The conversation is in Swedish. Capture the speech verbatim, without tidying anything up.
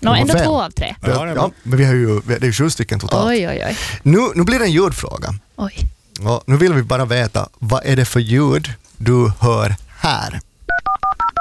Nå, ändå fem. två av tre. Ja, det är ja, men vi har ju, det är ju sju stycken totalt. Oj, oj, oj. Nu, nu blir det en ljudfråga. Oj. Ja, nu vill vi bara veta, vad är det för ljud du hör här?